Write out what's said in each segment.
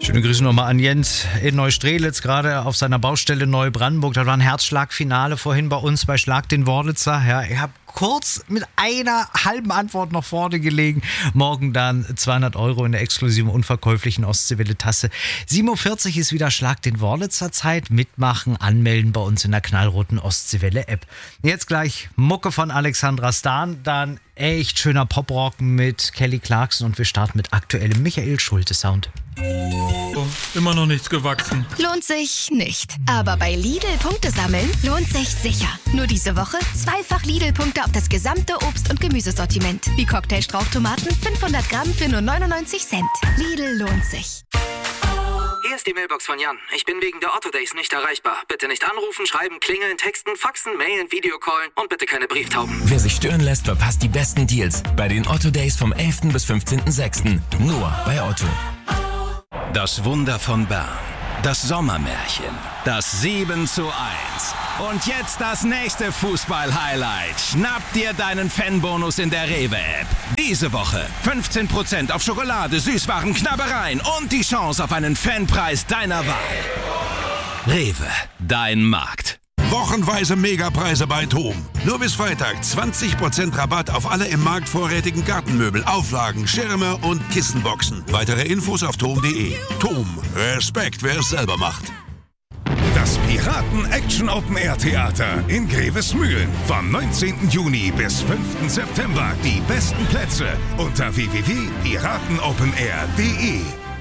Schöne Grüße nochmal an Jens in Neustrelitz, gerade auf seiner Baustelle Neubrandenburg. Da war ein Herzschlagfinale vorhin bei uns bei Schlag den Wörlitzer. Ja, ich habe kurz mit einer halben Antwort noch vorne gelegen. Morgen dann 200 € in der exklusiven unverkäuflichen Ostseewelle-Tasse. 7:40 Uhr ist wieder Schlag den Wörlitzer Zeit. Mitmachen, anmelden bei uns in der knallroten Ostseewelle-App. Jetzt gleich Mucke von Alexandra Stan, dann echt schöner Poprock mit Kelly Clarkson und wir starten mit aktuellem Michael Schulte-Sound. Immer noch nichts gewachsen. Lohnt sich nicht. Aber bei Lidl Punkte sammeln lohnt sich sicher. Nur diese Woche 2-fach Lidl-Punkte auf das gesamte Obst- und Gemüsesortiment. Wie Cocktailstrauchtomaten 500 Gramm für nur 99 Cent. Lidl lohnt sich. Hier ist die Mailbox von Jan. Ich bin wegen der Otto Days nicht erreichbar. Bitte nicht anrufen, schreiben, klingeln, texten, faxen, mailen, Videocallen und bitte keine Brieftauben. Wer sich stören lässt, verpasst die besten Deals bei den Otto Days vom 11. bis 15.06. Nur bei Otto. Das Wunder von Bern. Das Sommermärchen. Das 7:1. Und jetzt das nächste Fußball-Highlight. Schnapp dir deinen Fanbonus in der Rewe-App. Diese Woche 15% auf Schokolade, Süßwaren, Knabbereien und die Chance auf einen Fanpreis deiner Wahl. Rewe, dein Markt. Wochenweise Megapreise bei TOM. Nur bis Freitag 20% Rabatt auf alle im Markt vorrätigen Gartenmöbel, Auflagen, Schirme und Kissenboxen. Weitere Infos auf tom.de. TOM. Respekt, wer es selber macht. Das Piraten-Action-Open-Air-Theater in Grevesmühlen. Vom 19. Juni bis 5. September. Die besten Plätze unter www.piratenopenair.de.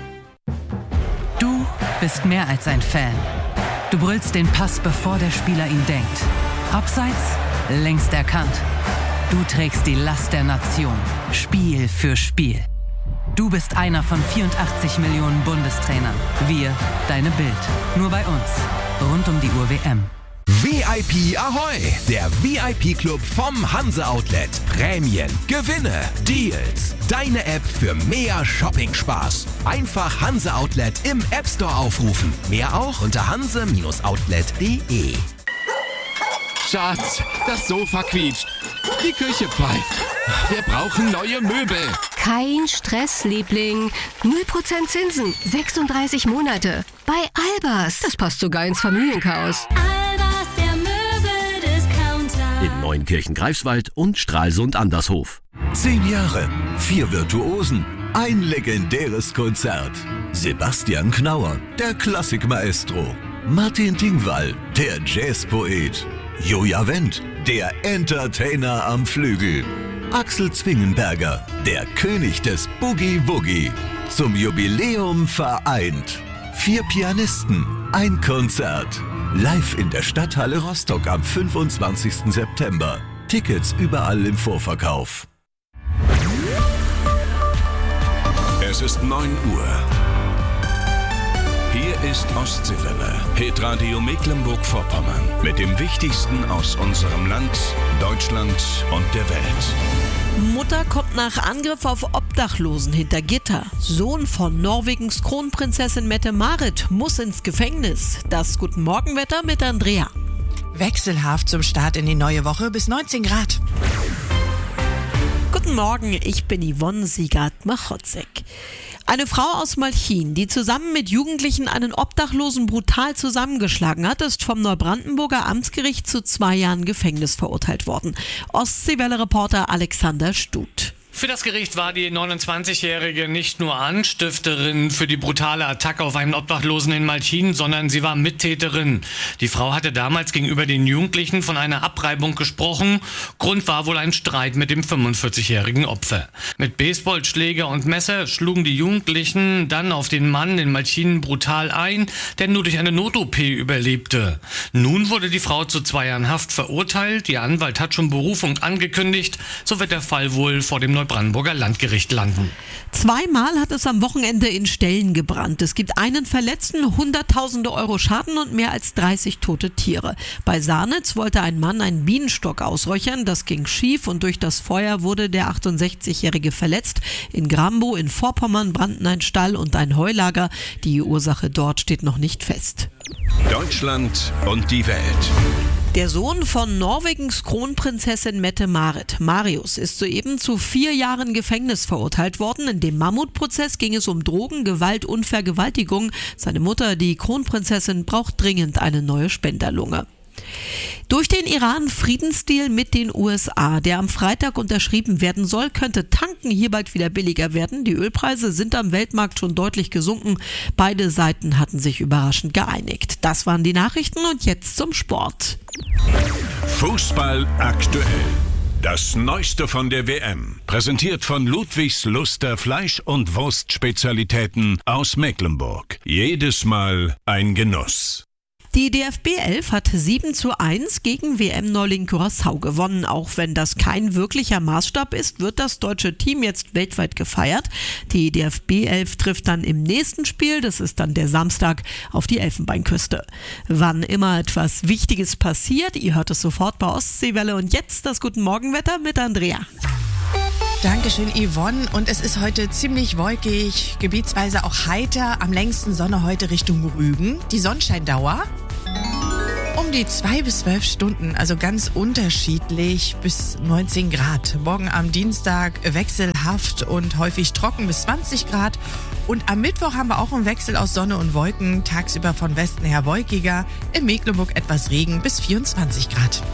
Du bist mehr als ein Fan. Du brüllst den Pass, bevor der Spieler ihn denkt. Abseits, längst erkannt. Du trägst die Last der Nation, Spiel für Spiel. Du bist einer von 84 Millionen Bundestrainern. Wir, deine Bild. Nur bei uns. Rund um die Uhr WM. VIP Ahoi! Der VIP-Club vom Hanse Outlet. Prämien, Gewinne, Deals. Deine App für mehr Shopping-Spaß. Einfach Hanse Outlet im App Store aufrufen. Mehr auch unter hanse-outlet.de. Schatz, das Sofa quietscht. Die Küche pfeift. Wir brauchen neue Möbel. Kein Stress, Liebling. 0% Zinsen, 36 Monate. Bei Albers. Das passt sogar ins Familienchaos. Albers, der Möbeldiscounter. In Neunkirchen-Greifswald und Stralsund-Andershof. 10 Jahre, 4 Virtuosen, ein legendäres Konzert. Sebastian Knauer, der Klassikmaestro. Martin Dingwall, der Jazzpoet. Joja Wendt, der Entertainer am Flügel. Axel Zwingenberger, der König des Boogie-Woogie. Zum Jubiläum vereint. 4 Pianisten, ein Konzert. Live in der Stadthalle Rostock am 25. September. Tickets überall im Vorverkauf. Es ist 9 Uhr. Hier ist Ostseewelle, Hitradio Mecklenburg-Vorpommern. Mit dem Wichtigsten aus unserem Land, Deutschland und der Welt. Mutter kommt nach Angriff auf Obdachlosen hinter Gitter. Sohn von Norwegens Kronprinzessin Mette-Marit muss ins Gefängnis. Das Guten Morgenwetter mit Andrea. Wechselhaft zum Start in die neue Woche bis 19 Grad. Guten Morgen, ich bin Yvonne Siegert-Machotzek. Eine Frau aus Malchin, die zusammen mit Jugendlichen einen Obdachlosen brutal zusammengeschlagen hat, ist vom Neubrandenburger Amtsgericht zu 2 Jahren Gefängnis verurteilt worden. Ostseewelle-Reporter Alexander Stut. Für das Gericht war die 29-Jährige nicht nur Anstifterin für die brutale Attacke auf einen Obdachlosen in Malchin, sondern sie war Mittäterin. Die Frau hatte damals gegenüber den Jugendlichen von einer Abreibung gesprochen. Grund war wohl ein Streit mit dem 45-jährigen Opfer. Mit Baseballschläger und Messer schlugen die Jugendlichen dann auf den Mann in Malchin brutal ein, der nur durch eine Not-OP überlebte. Nun wurde die Frau zu 2 Jahren Haft verurteilt. Ihr Anwalt hat schon Berufung angekündigt. So wird der Fall wohl vor dem Neubrandenburger Landgericht landen. 2-mal hat es am Wochenende in Stellen gebrannt. Es gibt einen Verletzten, Hunderttausende Euro Schaden und mehr als 30 tote Tiere. Bei Sarnitz wollte ein Mann einen Bienenstock ausräuchern. Das ging schief und durch das Feuer wurde der 68-Jährige verletzt. In Grambow in Vorpommern brannten ein Stall und ein Heulager. Die Ursache dort steht noch nicht fest. Deutschland und die Welt. Der Sohn von Norwegens Kronprinzessin Mette-Marit, Marius, ist soeben zu 4 Jahren Gefängnis verurteilt worden. In dem Mammutprozess ging es um Drogen, Gewalt und Vergewaltigung. Seine Mutter, die Kronprinzessin, braucht dringend eine neue Spenderlunge. Durch den Iran-Friedensdeal mit den USA, der am Freitag unterschrieben werden soll, könnte Tanken hier bald wieder billiger werden. Die Ölpreise sind am Weltmarkt schon deutlich gesunken. Beide Seiten hatten sich überraschend geeinigt. Das waren die Nachrichten und jetzt zum Sport. Fußball aktuell. Das Neueste von der WM. Präsentiert von Ludwigs Luster Fleisch- und Wurstspezialitäten aus Mecklenburg. Jedes Mal ein Genuss. Die DFB 11 hat 7:1 gegen WM-Neuling Curaçao gewonnen. Auch wenn das kein wirklicher Maßstab ist, wird das deutsche Team jetzt weltweit gefeiert. Die DFB 11 trifft dann im nächsten Spiel, das ist dann der Samstag, auf die Elfenbeinküste. Wann immer etwas Wichtiges passiert, ihr hört es sofort bei Ostseewelle. Und jetzt das Guten Morgenwetter mit Andrea. Dankeschön, Yvonne. Und es ist heute ziemlich wolkig, gebietsweise auch heiter. Am längsten Sonne heute Richtung Rügen. Die Sonnenscheindauer um die 2 bis 12 Stunden, also ganz unterschiedlich bis 19 Grad. Morgen am Dienstag wechselhaft und häufig trocken bis 20 Grad. Und am Mittwoch haben wir auch einen Wechsel aus Sonne und Wolken. Tagsüber von Westen her wolkiger. In Mecklenburg etwas Regen bis 24 Grad.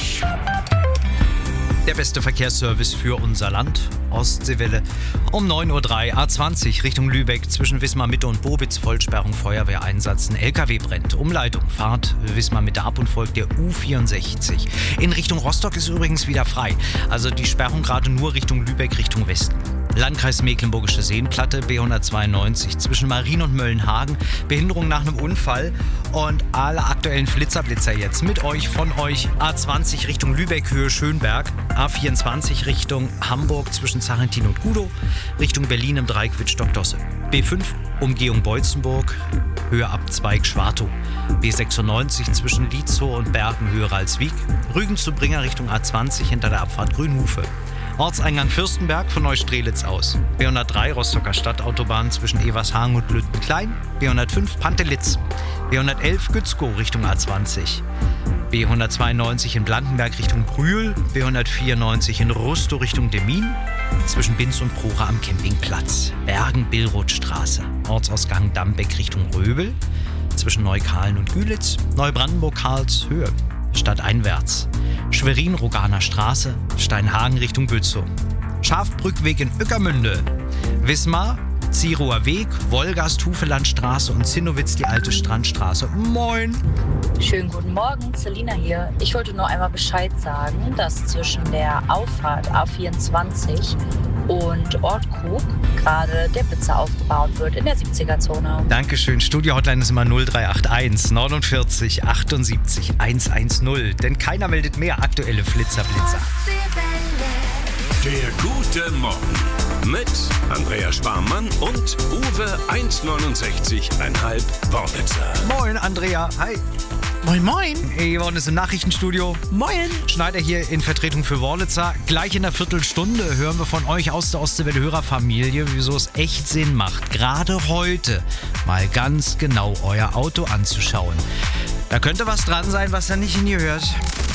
Der beste Verkehrsservice für unser Land. Ostseewelle um 9:03 Uhr. A20 Richtung Lübeck zwischen Wismar-Mitte und Bobitz. Vollsperrung, Feuerwehreinsatz. Ein LKW brennt. Umleitung, Fahrt Wismar-Mitte ab und folgt der U64. In Richtung Rostock ist übrigens wieder frei. Also die Sperrung gerade nur Richtung Lübeck, Richtung Westen. Landkreis Mecklenburgische Seenplatte, B192 zwischen Marien und Möllenhagen. Behinderung nach einem Unfall. Und alle aktuellen Flitzerblitzer jetzt mit euch, von euch. A20 Richtung Lübeck, Höhe Schönberg. A24 Richtung Hamburg zwischen Zarentin und Gudow. Richtung Berlin im Dreieck Wittstock-Dosse. B5 Umgehung Beutzenburg, Höhe Abzweig Schwartow. B96 zwischen Lietzow und Bergen, Höhe Ralswiek. Rügen zu Bringer Richtung A20 hinter der Abfahrt Grünhufe. Ortseingang Fürstenberg von Neustrelitz aus. B103 Rostocker Stadtautobahn zwischen Evershagen und Lüttenklein. B105 Pantelitz. B111 Gützkow Richtung A20. B192 in Blankenberg Richtung Brühl. B194 in Rustow Richtung Demmin. Zwischen Binz und Procha am Campingplatz. Bergen-Billrothstraße. Ortsausgang Dambeck Richtung Röbel. Zwischen Neukahlen und Gülitz. Neubrandenburg-Karlshöhe. Stadteinwärts. Schwerin-Roganer Straße, Steinhagen Richtung Bützow. Schafbrückweg in Ueckermünde. Wismar, Zierower Weg, Wolgast-Hufelandstraße und Zinnowitz die alte Strandstraße. Moin! Schönen guten Morgen, Selina hier. Ich wollte nur einmal Bescheid sagen, dass zwischen der Auffahrt A24 und Ortkrug gerade der Blitzer aufgebaut wird in der 70er-Zone. Dankeschön. Studio-Hotline ist immer 0381 49 78 110. Denn keiner meldet mehr aktuelle Flitzerblitzer. Der gute Morgen mit Andrea Sparmann und Uwe 1,69,5 Wornitzer. Moin, Andrea. Hi. Moin, moin. Yvonne ist im Nachrichtenstudio. Moin. Schneider hier in Vertretung für Worlitzer. Gleich in der Viertelstunde hören wir von euch aus der Ostseewelle-Hörerfamilie, wieso es echt Sinn macht, gerade heute mal ganz genau euer Auto anzuschauen. Da könnte was dran sein, was ihr nicht in ihr hört.